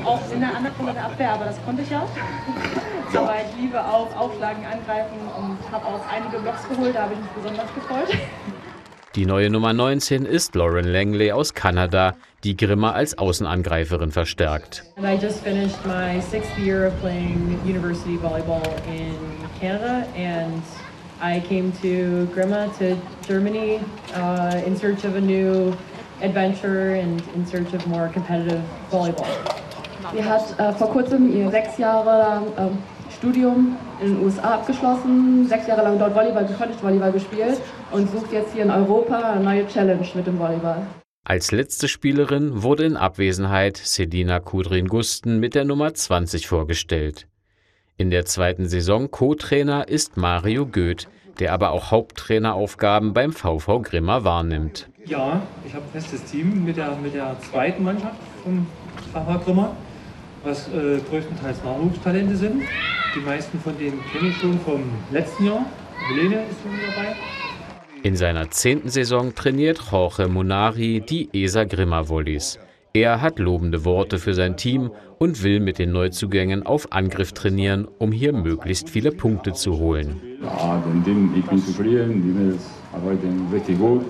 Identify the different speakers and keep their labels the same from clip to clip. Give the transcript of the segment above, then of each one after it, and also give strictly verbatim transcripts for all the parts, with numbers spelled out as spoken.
Speaker 1: auch in der Annahme der Abwehr, aber das konnte ich ja. Aber ich liebe auch Aufschlagen, Angreifen und habe auch einige Blocks geholt, da habe ich mich besonders gefreut.
Speaker 2: Die neue Nummer neunzehn ist Lauren Langley aus Kanada, die Grimma als Außenangreiferin verstärkt.
Speaker 1: I just finished my sixth year of playing university volleyball in Canada and I came to Grimma, to Germany, uh, in search of a new adventure and in search of more competitive volleyball.
Speaker 3: Sie hat äh, vor kurzem ihr sechs Jahre lang äh, Studium in den U S A abgeschlossen, sechs Jahre lang dort Volleyball, College-Volleyball gespielt und sucht jetzt hier in Europa eine neue Challenge mit dem Volleyball.
Speaker 2: Als letzte Spielerin wurde in Abwesenheit Selina Kudrin-Gusten mit der Nummer zwanzig vorgestellt. In der zweiten Saison Co-Trainer ist Mario Goeth, der aber auch Haupttraineraufgaben beim VV Grimma wahrnimmt.
Speaker 4: Ja, ich habe ein festes Team mit der, mit der zweiten Mannschaft vom VV Grimma, was äh, größtenteils Nachwuchstalente sind. Die meisten von denen kenne ich schon vom letzten Jahr. Helene ist schon dabei.
Speaker 2: In seiner zehnten Saison trainiert Jorge Munari die E S A Grimma Volleys. Er hat lobende Worte für sein Team und will mit den Neuzugängen auf Angriff trainieren, um hier möglichst viele Punkte zu holen.
Speaker 5: Ja, dem Team, ich bin zufrieden, die Mädels arbeiten richtig gut.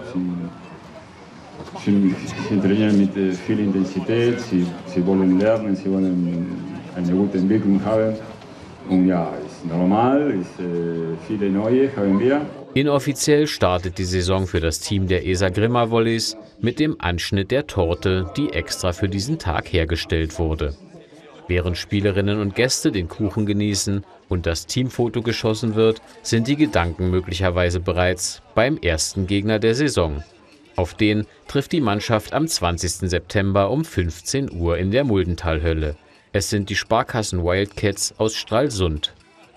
Speaker 5: Sie, sie trainieren mit viel Intensität, sie, sie wollen lernen, sie wollen eine gute Entwicklung haben. Und ja, ist normal, ist, äh, viele neue haben wir.
Speaker 2: Inoffiziell startet die Saison für das Team der E S A Grimma Volleys mit dem Anschnitt der Torte, die extra für diesen Tag hergestellt wurde. Während Spielerinnen und Gäste den Kuchen genießen und das Teamfoto geschossen wird, sind die Gedanken möglicherweise bereits beim ersten Gegner der Saison. Auf den trifft die Mannschaft am zwanzigsten September um fünfzehn Uhr in der Muldentalhölle. Es sind die Sparkassen Wildcats aus Stralsund.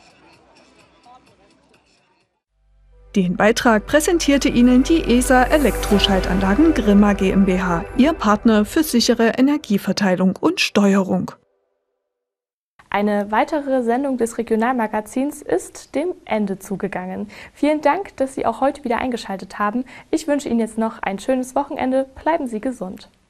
Speaker 6: Den Beitrag präsentierte Ihnen die E S A Elektroschaltanlagen Grimma GmbH, Ihr Partner für sichere Energieverteilung und Steuerung.
Speaker 7: Eine weitere Sendung des Regionalmagazins ist dem Ende zugegangen. Vielen Dank, dass Sie auch heute wieder eingeschaltet haben. Ich wünsche Ihnen jetzt noch ein schönes Wochenende. Bleiben Sie gesund.